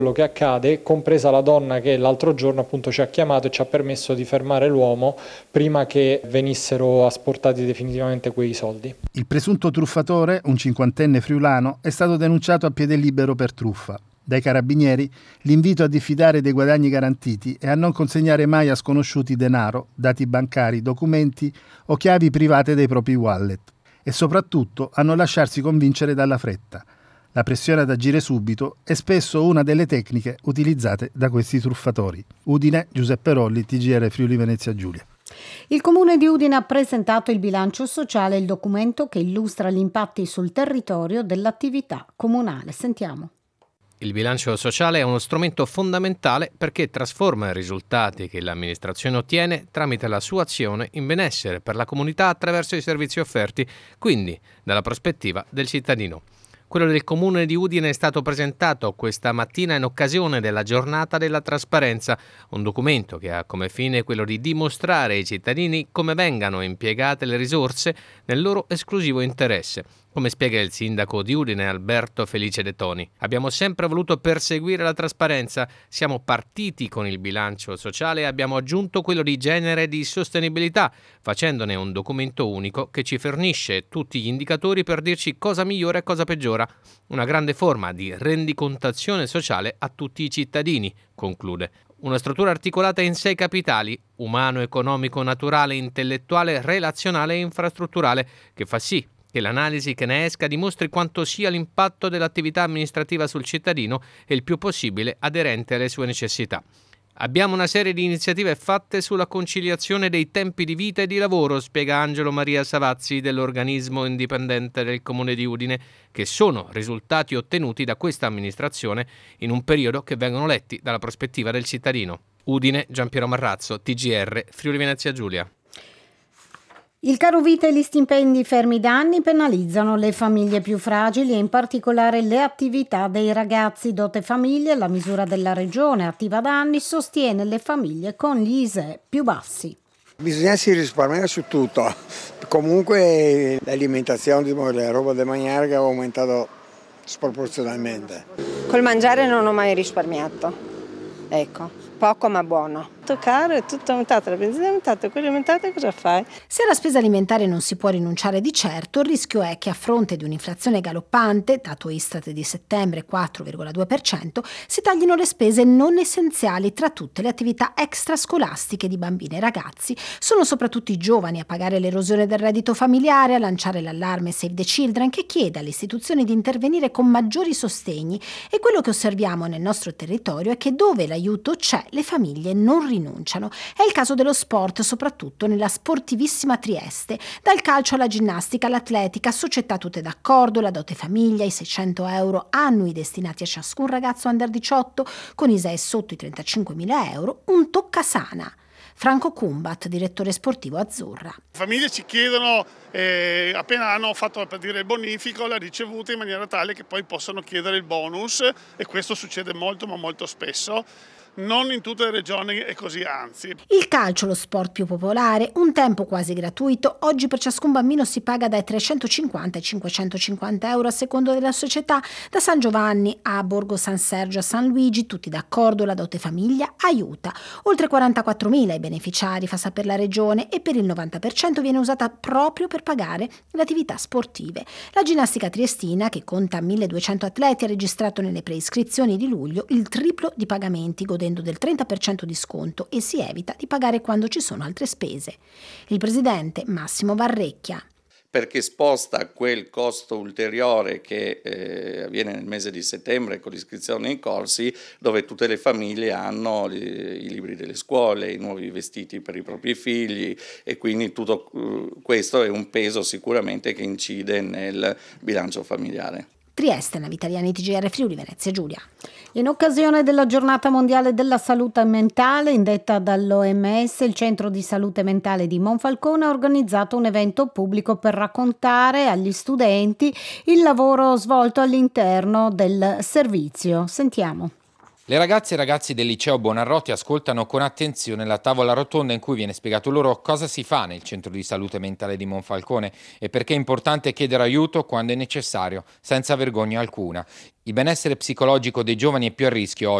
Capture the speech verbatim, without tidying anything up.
quello che accade, compresa la donna che l'altro giorno appunto ci ha chiamato e ci ha permesso di fermare l'uomo prima che venissero asportati definitivamente quei soldi. Il presunto truffatore, un cinquantenne friulano, è stato denunciato a piede libero per truffa. Dai carabinieri l'invito a diffidare dei guadagni garantiti e a non consegnare mai a sconosciuti denaro, dati bancari, documenti o chiavi private dei propri wallet. E soprattutto a non lasciarsi convincere dalla fretta. La pressione ad agire subito è spesso una delle tecniche utilizzate da questi truffatori. Udine, Giuseppe Rolli, T G R Friuli Venezia Giulia. Il Comune di Udine ha presentato il bilancio sociale, il documento che illustra gli impatti sul territorio dell'attività comunale. Sentiamo. Il bilancio sociale è uno strumento fondamentale perché trasforma i risultati che l'amministrazione ottiene tramite la sua azione in benessere per la comunità attraverso i servizi offerti, quindi dalla prospettiva del cittadino. Quello del Comune di Udine è stato presentato questa mattina in occasione della giornata della trasparenza, un documento che ha come fine quello di dimostrare ai cittadini come vengano impiegate le risorse nel loro esclusivo interesse. Come spiega il sindaco di Udine Alberto Felice De Toni, abbiamo sempre voluto perseguire la trasparenza, siamo partiti con il bilancio sociale e abbiamo aggiunto quello di genere e di sostenibilità, facendone un documento unico che ci fornisce tutti gli indicatori per dirci cosa migliora e cosa peggiora. Una grande forma di rendicontazione sociale a tutti i cittadini, conclude. Una struttura articolata in sei capitali, umano, economico, naturale, intellettuale, relazionale e infrastrutturale, che fa sì che l'analisi che ne esca dimostri quanto sia l'impatto dell'attività amministrativa sul cittadino e il più possibile aderente alle sue necessità. Abbiamo una serie di iniziative fatte sulla conciliazione dei tempi di vita e di lavoro, spiega Angelo Maria Savazzi dell'organismo indipendente del Comune di Udine, che sono risultati ottenuti da questa amministrazione in un periodo che vengono letti dalla prospettiva del cittadino. Udine, Giampiero Marrazzo, T G R, Friuli Venezia Giulia. Il caro vita e gli stipendi fermi da anni penalizzano le famiglie più fragili e in particolare le attività dei ragazzi. Dote Famiglie, la misura della regione attiva da anni, sostiene le famiglie con gli I S E E più bassi. Bisogna si risparmiare su tutto, comunque l'alimentazione, la roba da mangiare che ha aumentato sproporzionalmente. Col mangiare non ho mai risparmiato, ecco. Poco ma buono. Tutto caro, è tutto aumentato, la benzina è aumentata, quello è aumentato, cosa fai? Se alla spesa alimentare non si può rinunciare di certo, il rischio è che a fronte di un'inflazione galoppante, dato Istat di settembre quattro virgola due per cento, si taglino le spese non essenziali tra tutte le attività extrascolastiche di bambini e ragazzi. Sono soprattutto i giovani a pagare l'erosione del reddito familiare, a lanciare l'allarme Save the Children, che chiede alle istituzioni di intervenire con maggiori sostegni, e quello che osserviamo nel nostro territorio è che dove l'aiuto c'è, le famiglie non rinunciano. È il caso dello sport, soprattutto nella sportivissima Trieste. Dal calcio alla ginnastica, all'atletica, società tutte d'accordo, la dote famiglia, i seicento euro annui destinati a ciascun ragazzo under diciotto, con I S E E sotto i trentacinquemila euro, un toccasana. Franco Cumbat, direttore sportivo Azzurra. Le famiglie ci chiedono, eh, appena hanno fatto per dire il bonifico, la ricevuta in maniera tale che poi possano chiedere il bonus, e questo succede molto ma molto spesso. Non in tutte le regioni è così, anzi. Il calcio, lo sport più popolare, un tempo quasi gratuito, oggi per ciascun bambino si paga dai trecentocinquanta ai cinquecentocinquanta euro a seconda della società. Da San Giovanni a Borgo San Sergio a San Luigi, tutti d'accordo, la dote famiglia aiuta. Oltre quarantaquattromila i beneficiari, fa sapere la regione, e per il novanta per cento viene usata proprio per pagare le attività sportive. La ginnastica triestina, che conta milleduecento atleti, ha registrato nelle preiscrizioni di luglio il triplo di pagamenti, godendo del trenta per cento di sconto, e si evita di pagare quando ci sono altre spese. Il presidente Massimo Varrecchia. Perché sposta quel costo ulteriore che eh, avviene nel mese di settembre con l'iscrizione ai corsi, dove tutte le famiglie hanno li, i libri delle scuole, i nuovi vestiti per i propri figli, e quindi tutto uh, questo è un peso sicuramente che incide nel bilancio familiare. Trieste, Navitaliani, T G R Friuli Venezia Giulia. In occasione della Giornata Mondiale della Salute Mentale, indetta dall'O M S, il Centro di Salute Mentale di Monfalcone ha organizzato un evento pubblico per raccontare agli studenti il lavoro svolto all'interno del servizio. Sentiamo. Le ragazze e ragazzi del liceo Buonarroti ascoltano con attenzione la tavola rotonda in cui viene spiegato loro cosa si fa nel centro di salute mentale di Monfalcone e perché è importante chiedere aiuto quando è necessario, senza vergogna alcuna. Il benessere psicologico dei giovani è più a rischio oggi